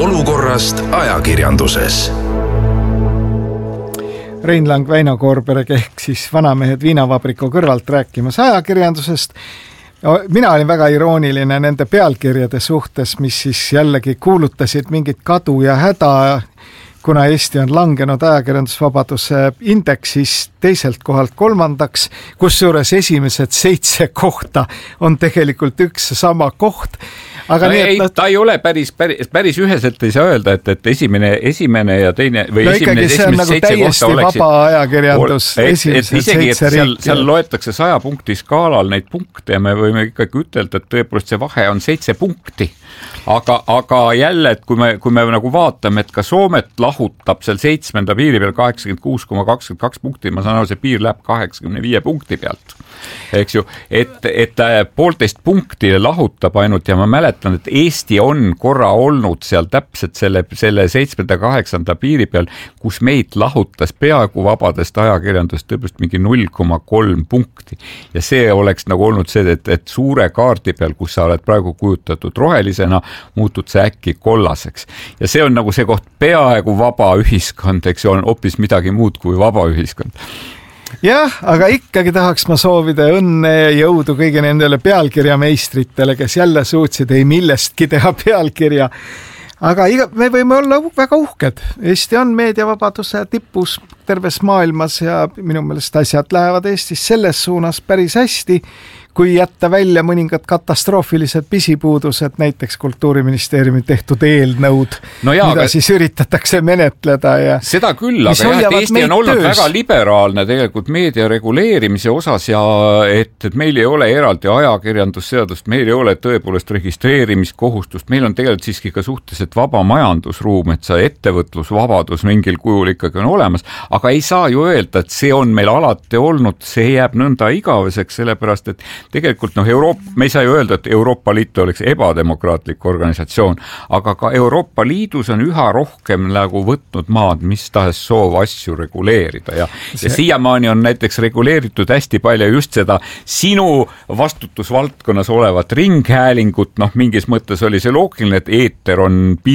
olukorrast ajakirjanduses. Rein Lang, Väino Koorberg ehk siis Vanamehed viinavabriku kõrvalt rääkimas ajakirjandusest. Mina olin väga irooniline nende pealkirjade suhtes, mis siis jällegi kuulutasid mingit kadu ja häda, kuna Eesti on langenud ajakirjandusvabaduse indeksis teiselt kohalt 3, kusjuures esimesed 7 kohta on tegelikult üks sama koht. Aga ta ei ole päris üheselt ei saa öelda, et esimene ja teine või esimesed 7 nagu kohta oleksid. Vaba ajakirjandus isegi seal loetakse 100 punkti skaalal neid punkte ja me võime ikkagi ütelda, et tõepoolest see vahe on 7 punkti. Aga jälle, et kui me nagu vaatame, et ka Soomet lahutab seal 7. piiri peal 86,22 punkti, ma saan aru, see piir läheb 85 punkti pealt. Eks ju, et 1,5 punkti lahutab ainult ja ma mäletan, et Eesti on korra olnud seal täpselt selle 7.-8. piiri peal, kus meid lahutas peaaegu vabadest ajakirjandust tõepoolest mingi 0,3 punkti. Ja see oleks nagu olnud see, et suure kaardi peal, kus sa oled praegu kujutatud rohelisena, muutud see äkki kollaseks. Ja see on nagu see koht peaaegu vaba ühiskond, eks ju, on hoopis midagi muud kui vaba ühiskond. Jah, aga ikkagi tahaks ma soovida õnne ja jõudu kõigi nendele pealkirjameistritele, kes jälle suutsid ei millestki teha pealkirja. Aga me võime olla väga uhked. Eesti on meediavabaduse tipus terves maailmas ja minu meelest asjad lähevad Eestis selles suunas päris hästi, kui jätta välja mõningad katastroofilised pisipuudused, näiteks Kultuuriministeeriumi tehtud eelnõud, mida siis üritatakse menetleda. Ja seda küll, aga jah, Eesti on olnud väga liberaalne tegelikult meedia reguleerimise osas ja et meil ei ole eraldi ajakirjandusseadust, meil ei ole tõepoolest registreerimiskohustust, meil on tegelikult siiski ka suhteliselt vaba majandusruum, et see ettevõtlusvabadus mingil kujul ikkagi on olemas, aga ei saa ju öelda, et see on meil alati olnud, see jääb nõnda igaveseks, sellepärast, et tegelikult me ei saa ju öelda, et Euroopa Liit oleks ebademokraatlik organisatsioon, aga ka Euroopa Liidus on üha rohkem nagu võtnud maad, mis tahes soov asju reguleerida ja siiamaani on näiteks reguleeritud hästi palju just seda sinu vastutusvaldkonnas olevat ringhäälingut, mingis mõttes oli see loogiline, et eeter on